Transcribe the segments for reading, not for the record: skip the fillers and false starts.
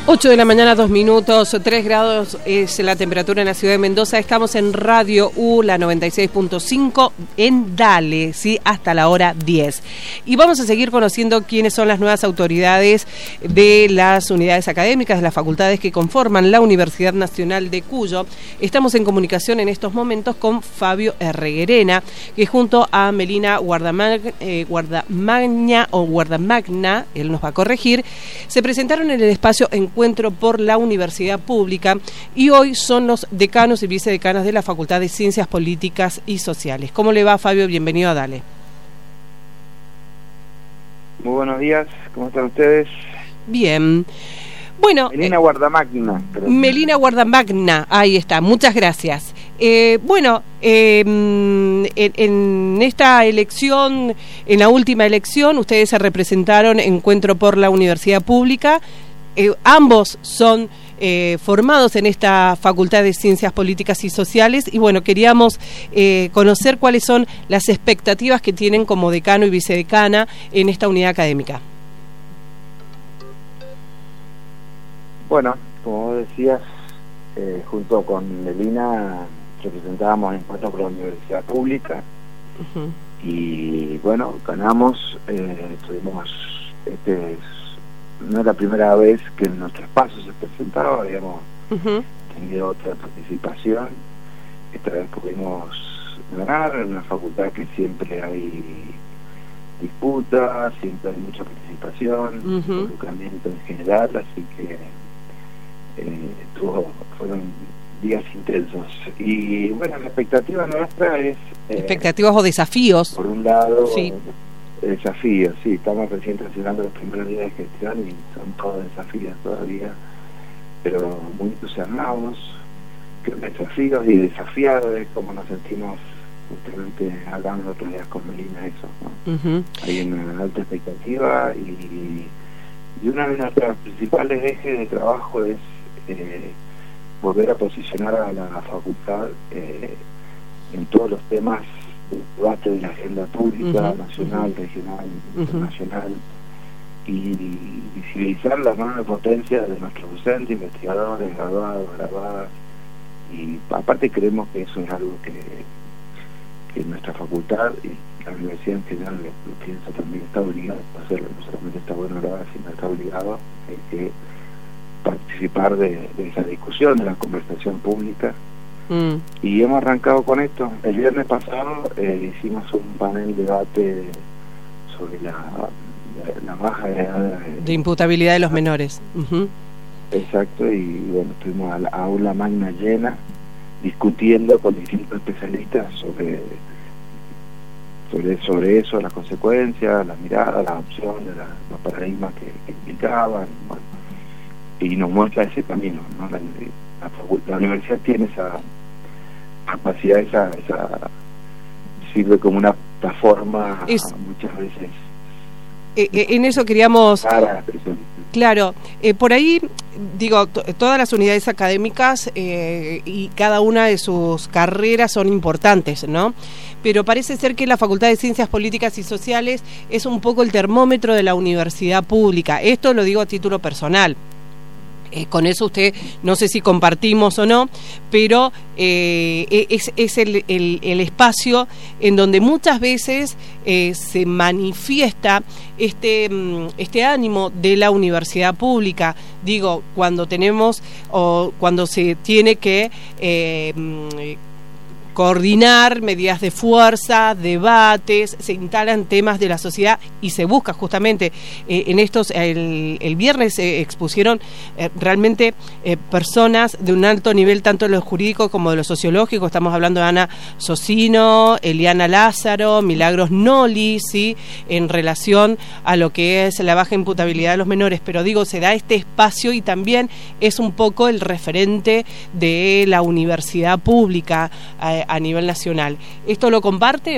8 de la mañana, 2 minutos, 3 grados es la temperatura en la ciudad de Mendoza. Estamos en Radio U, la 96.5, en Dale, ¿sí? Hasta la hora 10. Y vamos a seguir conociendo quiénes son las nuevas autoridades de las unidades académicas, de las facultades que conforman la Universidad Nacional de Cuyo. Estamos en comunicación en estos momentos con Fabio Herreguerena, que junto a Melina Guardamagna, él nos va a corregir, se presentaron en el espacio Encuentro por la Universidad Pública y hoy son los decanos y vicedecanas de la Facultad de Ciencias Políticas y Sociales. ¿Cómo le va, Fabio? Bienvenido a Dale. Muy buenos días, ¿cómo están ustedes? Bien. Bueno, Melina Guardamagna. Melina Guardamagna, ahí está, muchas gracias. En esta elección, en la última elección, ustedes se representaron Encuentro por la Universidad Pública. Ambos son formados en esta Facultad de Ciencias Políticas y Sociales y bueno, queríamos conocer cuáles son las expectativas que tienen como decano y vicedecana en esta unidad académica. Bueno, como vos decías, junto con Melina representábamos Encuentro por la Universidad Pública. Uh-huh. Y bueno, ganamos, tuvimos no es la primera vez que en nuestro espacio se presentaba, habíamos tenido otra participación. Esta vez pudimos ganar en una facultad que siempre hay disputas, siempre hay mucha participación, involucramiento en general, así que fueron días intensos. Y bueno, la expectativa nuestra es... ¿expectativas o desafíos? Por un lado... Sí. Desafíos, sí, estamos recién transicionando los primeros días de gestión y son todos desafíos todavía, pero muy entusiasmados, desafíos y desafiados es como nos sentimos justamente hablando otros días con Melina, eso, ¿no? Hay una alta expectativa y una de nuestras principales ejes de trabajo es volver a posicionar a la facultad en todos los temas debate de la agenda pública, nacional, regional, internacional, y visibilizar la enorme potencia de nuestros docentes, investigadores, graduados, graduadas, y aparte creemos que eso es algo que nuestra facultad y la universidad en general lo piensa también, está obligado a hacerlo, no solamente está bueno grabar, sino está obligado a que participar de esa discusión, de la conversación pública. Y hemos arrancado con esto. El viernes pasado hicimos un panel debate sobre la baja edad de imputabilidad de los menores. Exacto, y bueno, tuvimos a la aula magna llena discutiendo con distintos especialistas sobre eso, las consecuencias, las miradas, las opciones, los paradigmas que implicaban, bueno, y nos muestra ese camino, ¿no? La universidad tiene esa capacidad, esa sirve como una plataforma muchas veces. En eso queríamos... Claro, por ahí, digo, todas las unidades académicas y cada una de sus carreras son importantes, ¿no? Pero parece ser que la Facultad de Ciencias Políticas y Sociales es un poco el termómetro de la universidad pública. Esto lo digo a título personal. Con eso usted, no sé si compartimos o no, pero es el espacio en donde muchas veces se manifiesta este ánimo de la universidad pública. Digo, cuando tenemos o cuando se tiene que coordinar medidas de fuerza, debates, se instalan temas de la sociedad y se busca justamente en estos, el viernes se expusieron realmente personas de un alto nivel, tanto de lo jurídico como de lo sociológico. Estamos hablando de Ana Socino, Eliana Lázaro, Milagros Noli, ¿sí? En relación a lo que es la baja imputabilidad de los menores, pero digo, se da este espacio y también es un poco el referente de la universidad pública a nivel nacional. ¿Esto lo comparte?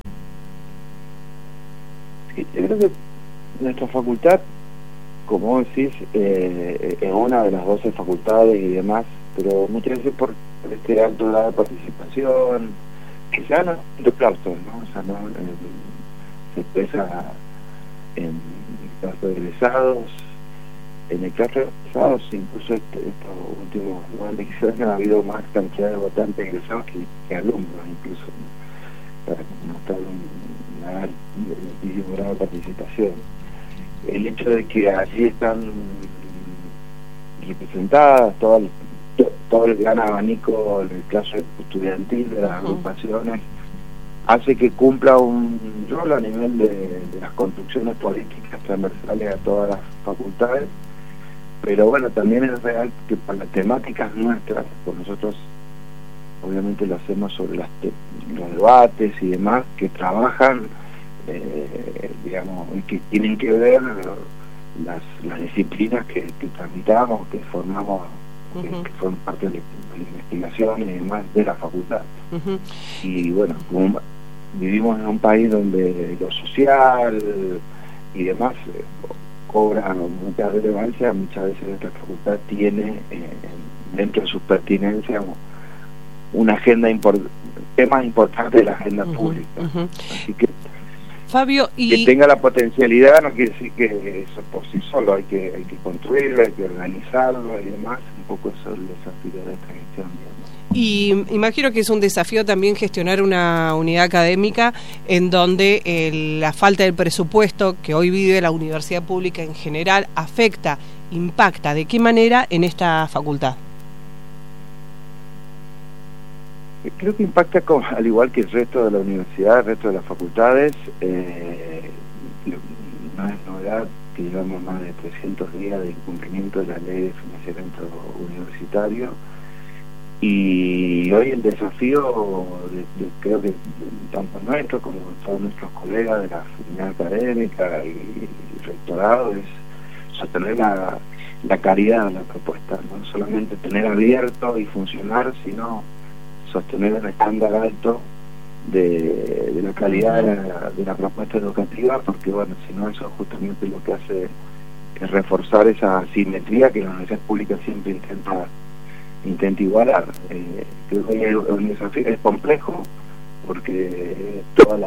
Sí, yo creo que nuestra facultad, como vos decís, es una de las 12 facultades y demás, pero muchas veces por este alto grado de participación, que se dan de claustros, ¿no? O sea, no se expresa en casos de egresados, en el claustro egresados, incluso estos últimos 9 años ha habido más cantidad de votantes egresados que alumnos, incluso, para mostrar una altísimo grado de participación. El hecho de que allí están representadas todo el gran abanico del claustro estudiantil de las agrupaciones, hace que cumpla un rol a nivel de las construcciones políticas transversales a todas las facultades, pero bueno, también es real que para las temáticas nuestras, pues nosotros obviamente lo hacemos sobre los debates y demás que trabajan, digamos, y que tienen que ver las disciplinas que tramitamos, que formamos, que forman parte de la investigación y demás de la facultad. Y bueno, como vivimos en un país donde lo social y demás cobra mucha relevancia, muchas veces nuestra facultad tiene dentro de sus pertinencias una agenda temas importantes de la agenda pública. Así que Fabio, que tenga la potencialidad no quiere decir que eso por sí solo, hay que construirlo, hay que organizarlo y demás. Un poco eso es el desafío de esta gestión, digamos. Y imagino que es un desafío también gestionar una unidad académica en donde la falta del presupuesto que hoy vive la universidad pública en general afecta, impacta. ¿De qué manera en esta facultad? Creo que impacta al igual que el resto de la universidad, el resto de las facultades. No es novedad que llevamos más de 300 días de incumplimiento de la ley de financiamiento universitario, y hoy el desafío creo que tanto nuestro como todos nuestros colegas de la unidad académica y rectorado es sostener la calidad de la propuesta, no solamente tener abierto y funcionar, sino sostener el estándar alto de la calidad de la propuesta educativa, porque bueno, si no, eso justamente lo que hace es reforzar esa asimetría que la universidad pública siempre intenta igualar. Creo que un desafío es complejo, porque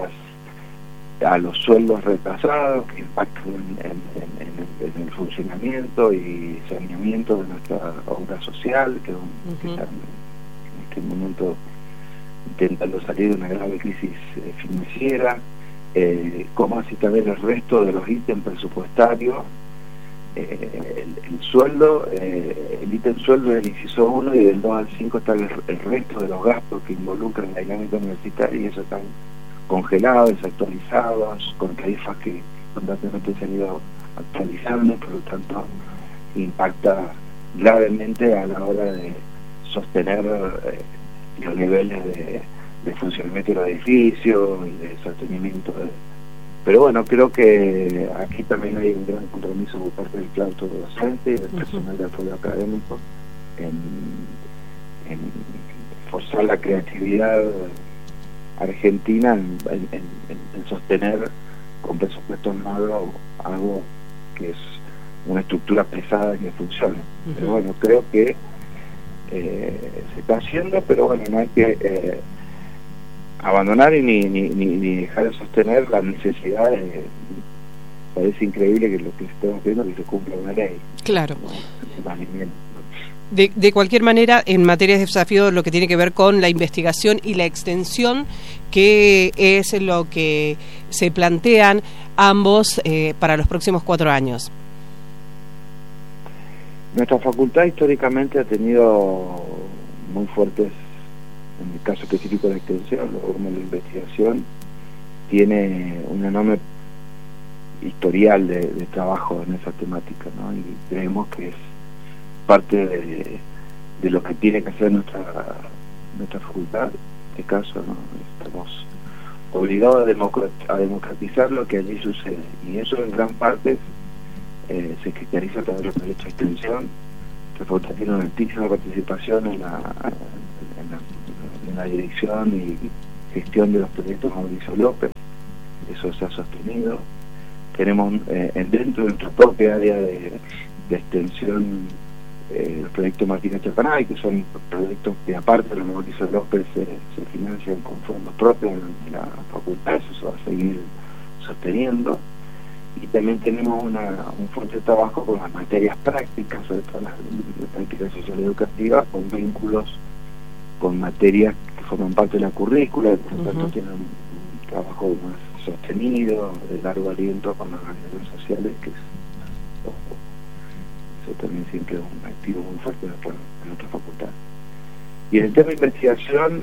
a los sueldos retrasados que impactan en el funcionamiento y saneamiento de nuestra obra social, que está en este momento intentando salir de una grave crisis financiera, como así también el resto de los ítems presupuestarios. El sueldo, el ítem sueldo del inciso 1, y del 2 al 5 está el resto de los gastos que involucran la dinámica universitaria, y eso están congelados, desactualizados, con tarifas que constantemente se han ido actualizando, por lo tanto impacta gravemente a la hora de sostener los niveles de funcionamiento de los edificios y de sostenimiento pero bueno, creo que aquí también hay un gran compromiso por parte del claustro docente y del personal de apoyo académico en forzar la creatividad argentina en sostener con presupuestos nuevos algo que es una estructura pesada que funcione. Pero bueno, creo que se está haciendo, pero bueno, no hay que abandonar ni dejar de sostener la necesidad de... Parece increíble que lo que estamos viendo es que se cumpla una ley. Claro. De cualquier manera, en materia de desafío, lo que tiene que ver con la investigación y la extensión, que es lo que se plantean ambos para los próximos 4 años. Nuestra facultad históricamente ha tenido muy fuertes, en el caso específico de la extensión, luego como la investigación, tiene un enorme historial de trabajo en esa temática, ¿no? Y creemos que es parte de lo que tiene que hacer nuestra facultad, en este caso, ¿no? Estamos obligados a democratizar lo que allí sucede, y eso en gran parte se cristaliza a través de los derechos de extensión. Nuestra facultad tiene una altísima participación en la dirección y gestión de los proyectos Mauricio López, eso se ha sostenido. Tenemos dentro de nuestra propia área de extensión los proyectos Martínez Chapanay, que son proyectos que aparte de los Mauricio López se financian con fondos propios en la facultad, eso se va a seguir sosteniendo. y también tenemos un fuerte trabajo con las materias prácticas, sobre todo las prácticas socioeducativas, con vínculos con materias que forman parte de la currícula, y por lo tanto tienen un trabajo más sostenido, de largo aliento con las organizaciones sociales, que eso también siempre es un activo muy fuerte en nuestra facultad. Y en el tema de investigación,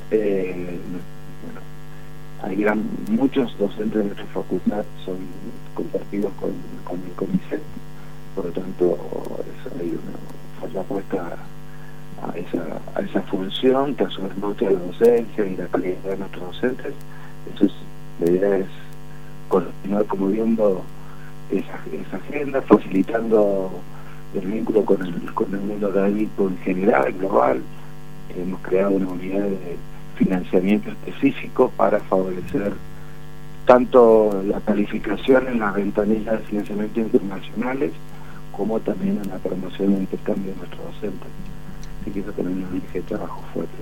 hay muchos docentes de nuestra facultad son compartidos con el CONICET, por lo tanto hay una fuerte apuesta a esa función que a su vez nutre la docencia y la calidad de nuestros docentes. Entonces la idea es continuar promoviendo esa agenda, facilitando el vínculo con el mundo académico en general, global. Hemos creado una unidad de financiamiento específico para favorecer tanto la calificación en las ventanillas de financiamiento internacionales como también en la promoción y intercambio de nuestros docentes. Así que eso también es un eje de trabajo fuerte.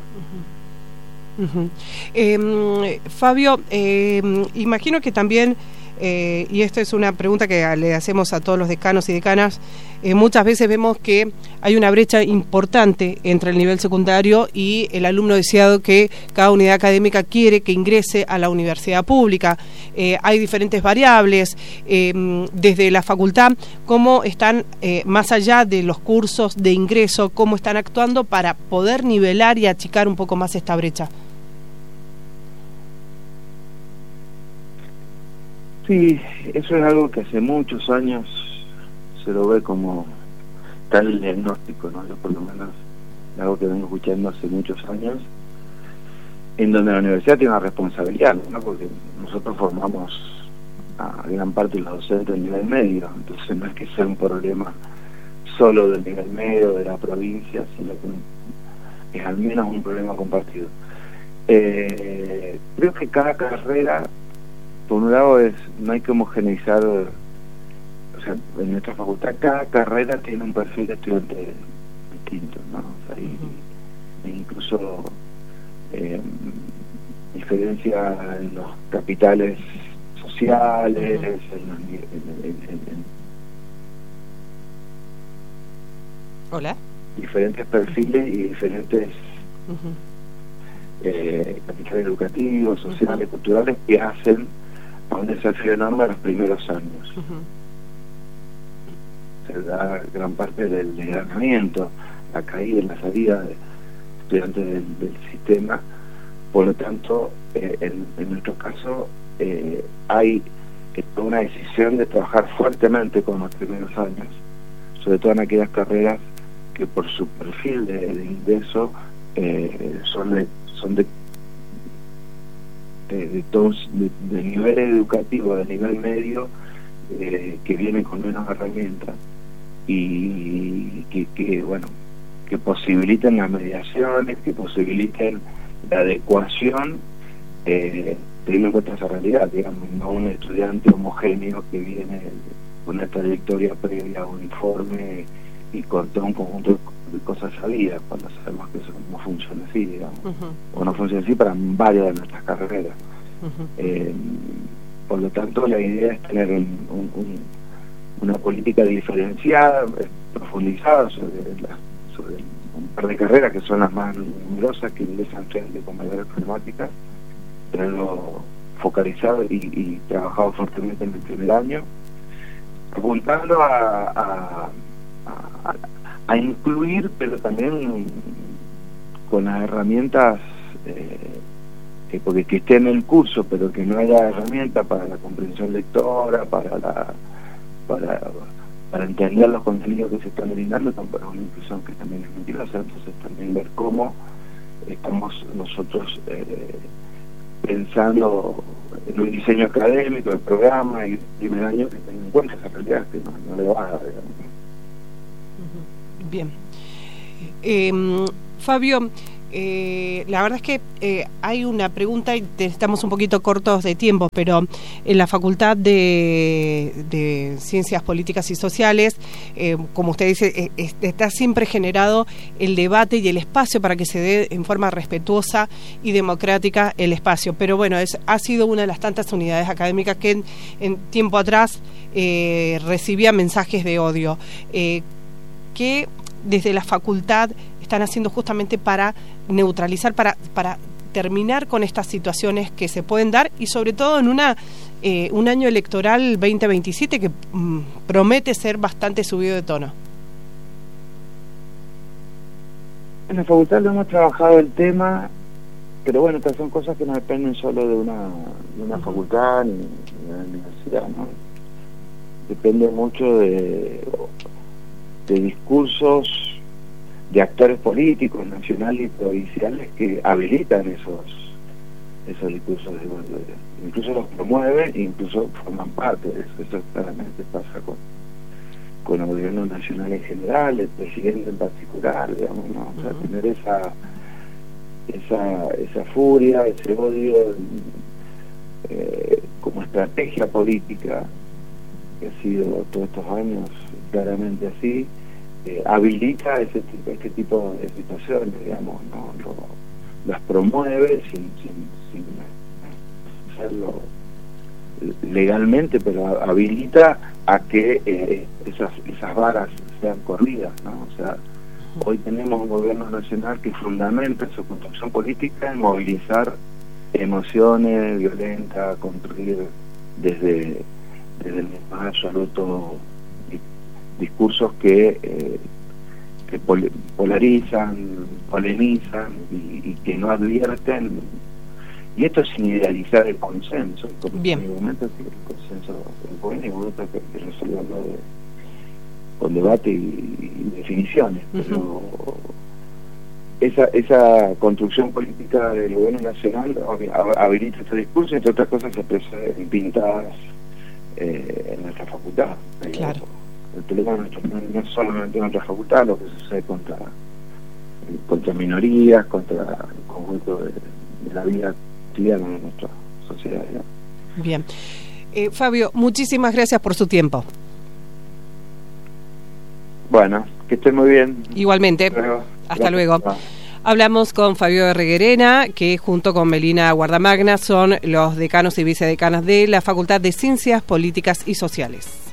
Fabio, imagino que también, y esta es una pregunta que le hacemos a todos los decanos y decanas, muchas veces vemos que hay una brecha importante entre el nivel secundario y el alumno deseado que cada unidad académica quiere que ingrese a la universidad pública. Hay diferentes variables desde la facultad, cómo están, más allá de los cursos de ingreso, cómo están actuando para poder nivelar y achicar un poco más esta brecha. Sí, eso es algo que hace muchos años se lo ve como tal diagnóstico, ¿no? Yo por lo menos algo que vengo escuchando hace muchos años, en donde la universidad tiene una responsabilidad, ¿no? Porque nosotros formamos a gran parte de los docentes del nivel medio, entonces no es que sea un problema solo del nivel medio de la provincia, sino que es al menos un problema compartido. Creo que cada carrera, por un lado, no hay que homogeneizar, o sea, en nuestra facultad cada carrera tiene un perfil de estudiante distinto, ¿no? O sea, incluso diferencia en los capitales sociales, Hola. Diferentes perfiles y diferentes capitales educativos, sociales, culturales, que hacen a un desafío enorme a los primeros años. Se da gran parte del desgranamiento, la caída y la salida de estudiantes del sistema. Por lo tanto, en nuestro caso hay una decisión de trabajar fuertemente con los primeros años, sobre todo en aquellas carreras que por su perfil de ingreso son de nivel educativo, de nivel medio, que vienen con menos herramientas y que posibiliten las mediaciones, que posibiliten la adecuación, teniendo en cuenta esa realidad, digamos, no un estudiante homogéneo que viene con una trayectoria previa uniforme y con todo un conjunto de cosas sabidas, cuando sabemos que eso no funciona así, digamos, o no funciona así para varias de nuestras carreras. Por lo tanto, la idea es tener una política diferenciada, profundizada sobre un par de carreras que son las más numerosas que ingresan estudiantes con mayores problemáticas, tenerlo focalizado y trabajado fuertemente en el primer año, apuntando a incluir, pero también con las herramientas, porque que esté en el curso, pero que no haya herramientas para la comprensión lectora, para entender los contenidos que se están brindando, tampoco es una inclusión que también es mentirosa. Entonces también ver cómo estamos nosotros pensando en un diseño académico del programa y el primer año que tenga en cuenta esa realidad, que no le va a dar, digamos. Bien. Fabio, La verdad es que hay una pregunta y estamos un poquito cortos de tiempo, pero en la Facultad de Ciencias Políticas y Sociales, como usted dice, está siempre generado el debate y el espacio para que se dé en forma respetuosa y democrática el espacio. Pero bueno, ha sido una de las tantas unidades académicas que en tiempo atrás recibía mensajes de odio, que desde la facultad están haciendo justamente para neutralizar, para terminar con estas situaciones que se pueden dar, y sobre todo en un año electoral 2027 que promete ser bastante subido de tono. En la facultad lo hemos trabajado el tema, pero bueno, estas son cosas que no dependen solo de una facultad ni de una universidad, ¿no? Depende mucho de discursos de actores políticos nacionales y provinciales que habilitan esos discursos de odio. Incluso los promueven e incluso forman parte de eso. Eso claramente pasa con el gobierno nacional en general, el presidente en particular, digamos, ¿no? O sea, tener esa furia, ese odio como estrategia política, que ha sido todos estos años claramente así, habilita este tipo de situaciones, digamos, ¿no? Las promueve sin hacerlo legalmente, pero habilita a que esas varas sean corridas, ¿no? O sea, hoy tenemos un gobierno nacional que fundamenta su construcción política en movilizar emociones violentas, construir desde el más absoluto discursos que polarizan, polemizan y que no advierten, y esto sin idealizar el consenso. Bien. En ningún momento el consenso en ningún momento que resolverlo con debate y definiciones, pero esa construcción política del gobierno nacional habilita este discurso, y entre otras cosas se expresa en pintadas en nuestra facultad. Claro. El problema no es solamente en nuestra facultad, lo que sucede contra minorías, contra el conjunto de la vida cotidiana de nuestra sociedad, ¿no? Bien. Fabio, muchísimas gracias por su tiempo. Bueno, que estén muy bien. Igualmente. Hasta luego. Hablamos con Fabio Reguerena, que junto con Melina Guardamagna son los decanos y vicedecanas de la Facultad de Ciencias Políticas y Sociales.